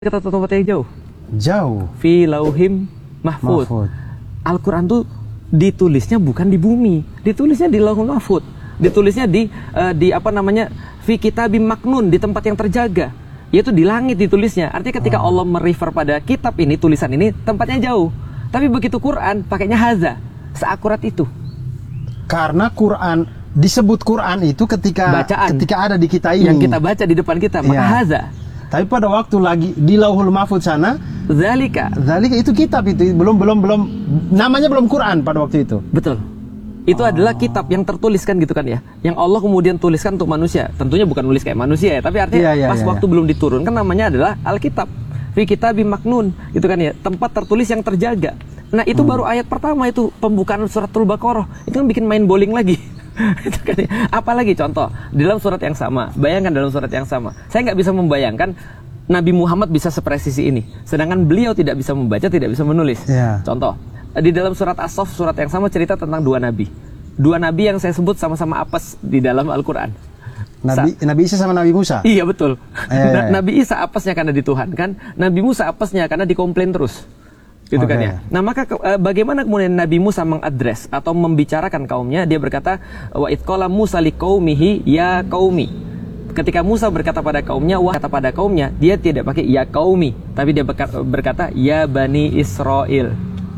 Kata tempat yang jauh. Jauh. Fi lauhim mahfud. Al-Quran tuh ditulisnya bukan di bumi, ditulisnya di lauhul mahfud, ditulisnya di apa namanya, fi kitabim maknun, di tempat yang terjaga, yaitu di langit ditulisnya. Artinya ketika Allah merefer pada kitab ini, tulisan ini, tempatnya jauh. Tapi begitu Quran pakainya haza, seakurat itu. Karena Quran disebut Quran itu ketika bacaan, ketika ada di kita ini, yang kita baca di depan kita, maka haza. Tapi pada waktu lagi di lauhul mahfud sana, zalika itu kitab, itu belum namanya belum Quran pada waktu itu. Betul. Itu adalah kitab yang tertuliskan gitu kan ya, yang Allah kemudian tuliskan untuk manusia. Tentunya bukan nulis kayak manusia ya, tapi artinya pas waktu belum diturunkan namanya adalah Alkitab. Fi kitabim maknun, gitu kan ya, tempat tertulis yang terjaga. Nah itu baru ayat pertama, itu pembukaan suratul Baqarah, itu kan bikin main bowling lagi. Itu kan ya. Apalagi contoh dalam surat yang sama, bayangkan dalam surat yang sama, saya nggak bisa membayangkan Nabi Muhammad bisa sepresisi ini, sedangkan beliau tidak bisa membaca, tidak bisa menulis. Contoh di dalam surat As-Saff, surat yang sama cerita tentang dua nabi yang saya sebut sama-sama apes di dalam Al-Quran. Nabi Isa sama Nabi Musa. Iya betul. Nabi Isa apesnya karena dituhankan, Nabi Musa apesnya karena dikomplain terus. Gitu kan ya. Nah maka bagaimana kemudian Nabi Musa mengadres atau membicarakan kaumnya? Dia berkata, wa idh qala Musa liqaumihi ya qaumi. Ketika Musa berkata pada kaumnya, dia tidak pakai ya qaumi, tapi dia berkata ya bani Israel.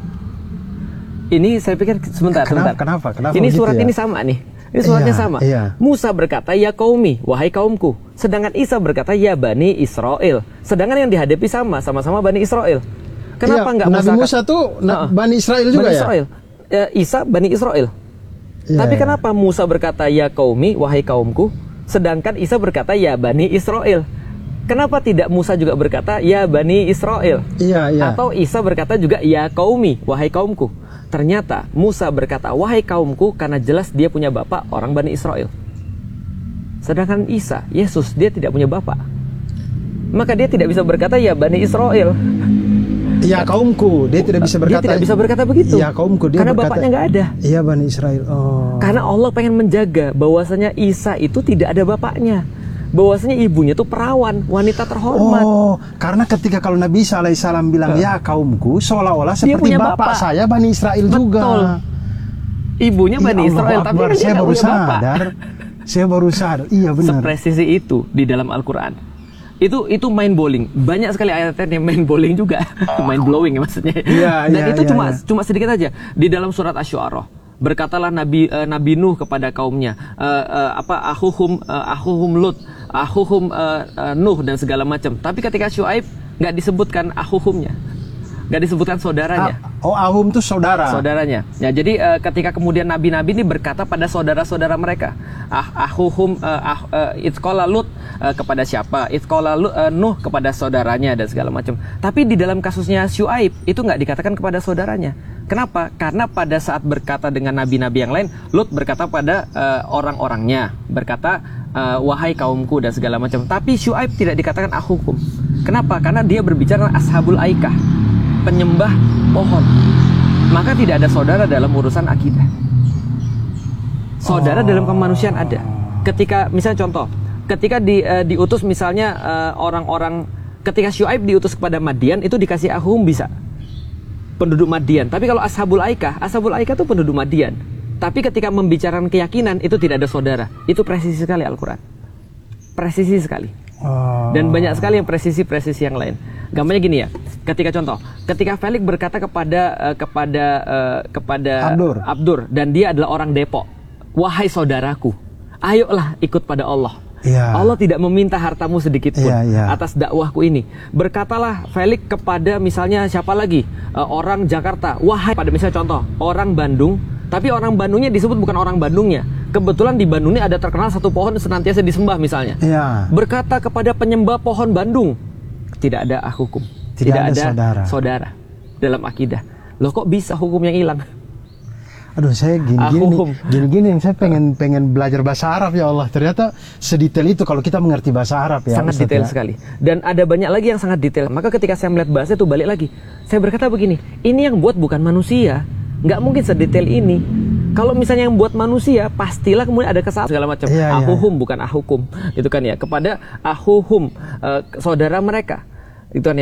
Ini saya pikir sebentar. Kenapa ini gitu surat ya? Ini sama nih. Ini suratnya sama. Musa berkata ya qaumi, wahai kaumku. Sedangkan Isa berkata ya bani Israel. Sedangkan yang dihadapi sama-sama Bani Israel. Kenapa enggak Nabi Musa tuh Bani Israel juga Bani Israel. Isa Bani Israel. Tapi kenapa Musa berkata ya qaumi, wahai kaumku, sedangkan Isa berkata ya Bani Israel? Kenapa tidak Musa juga berkata ya Bani Israel? Atau Isa berkata juga ya qaumi, wahai kaumku? Ternyata Musa berkata wahai kaumku karena jelas dia punya bapak orang Bani Israel. Sedangkan Isa, Yesus, dia tidak punya bapak. Maka dia tidak bisa berkata ya Bani Israel. Ya kaumku, dia tidak bisa berkata. Dia tidak bisa berkata begitu. Ya kaumku, dia karena berkata, bapaknya nggak ada. Iya Bani Israel. Karena Allah pengen menjaga bahwasanya Isa itu tidak ada bapaknya, bahwasanya ibunya itu perawan, wanita terhormat. Karena ketika kalau Nabi Isa alaihissalam bilang ya kaumku, seolah-olah seperti bapak saya Bani Israel juga. Betul. Ibunya Bani Israel, tapi kan dia nggak punya bapak. Saya baru sadar. Iya benar. Sepresisi itu di dalam Al-Quran. Itu main bowling. Banyak sekali ayat-ayat yang main bowling juga. Main blowing maksudnya. Dan itu cuma sedikit aja. Di dalam surat Asy-Syu'ara, berkatalah Nabi Nuh kepada kaumnya, ahuhum Lut, ahuhum Nuh dan segala macam. Tapi ketika Syuaib nggak disebutkan ahuhumnya, nggak disebutkan saudaranya. Ahum itu saudaranya. Ya, jadi ketika kemudian nabi-nabi ini berkata pada saudara-saudara mereka, ahuhum itqala Lut kepada siapa? Itqala Nuh kepada saudaranya dan segala macam. Tapi di dalam kasusnya Syuaib itu nggak dikatakan kepada saudaranya. Kenapa? Karena pada saat berkata dengan nabi-nabi yang lain, Lut berkata pada orang-orangnya, berkata wahai kaumku dan segala macam. Tapi Syuaib tidak dikatakan ahukum. Kenapa? Karena dia berbicara ashabul aikah, penyembah pohon. Maka tidak ada saudara dalam urusan akidah. Saudara dalam kemanusiaan ada. Ketika misalnya contoh, ketika diutus misalnya orang-orang, ketika Syuaib diutus kepada Madian, itu dikasih ahum bisa, penduduk Madian. Tapi kalau ashabul aikah itu penduduk Madian. Tapi ketika membicarakan keyakinan itu tidak ada saudara. Itu presisi sekali Al-Quran. Presisi sekali. Dan banyak sekali yang presisi yang lain. Gambarnya gini ya. Ketika Felix berkata kepada Abdur, dan dia adalah orang Depok, wahai saudaraku, ayolah ikut pada Allah. Allah tidak meminta hartamu sedikit pun atas dakwahku ini. Berkatalah Felix kepada misalnya siapa lagi, orang Jakarta, wahai pada misalnya contoh orang Bandung, tapi orang Bandungnya disebut bukan orang Bandungnya. Kebetulan di Bandung ini ada terkenal satu pohon senantiasa disembah misalnya. Berkata kepada penyembah pohon Bandung, tidak ada hukum, tidak ada saudara dalam akidah. Loh kok bisa hukumnya hilang? Aduh, saya gini yang saya pengen belajar bahasa Arab ya Allah. Ternyata sedetail itu kalau kita mengerti bahasa Arab ya. Sangat detail sekali. Dan ada banyak lagi yang sangat detail. Maka ketika saya melihat bahasa itu balik lagi, saya berkata begini, ini yang buat bukan manusia, nggak mungkin sedetail ini. Kalau misalnya yang buat manusia, pastilah kemudian ada kesalahan segala macam. Ahuhum bukan ahukum, itu kan ya, kepada ahuhum saudara mereka. Itu kan